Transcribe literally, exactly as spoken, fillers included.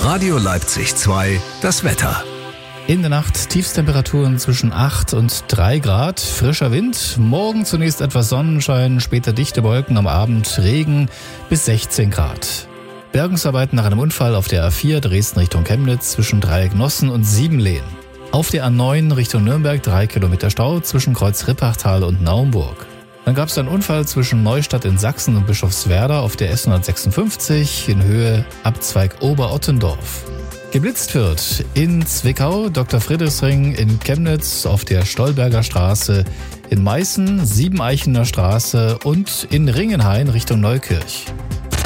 Radio Leipzig zwei, das Wetter. In der Nacht Tiefstemperaturen zwischen acht und drei Grad, frischer Wind, morgen zunächst etwas Sonnenschein, später dichte Wolken, am Abend Regen bis sechzehn Grad. Bergungsarbeiten nach einem Unfall auf der A vier Dresden Richtung Chemnitz zwischen Dreiecknossen und Siebenlehen. Auf der A neun Richtung Nürnberg drei Kilometer Stau zwischen Kreuz Rippachtal und Naumburg. Dann gab es einen Unfall zwischen Neustadt in Sachsen und Bischofswerda auf der S hundertsechsundfünfzig in Höhe Abzweig Oberottendorf. Geblitzt wird in Zwickau, Doktor Friedrichsring, in Chemnitz auf der Stolberger Straße, in Meißen, Siebeneichener Straße und in Ringenhain Richtung Neukirch.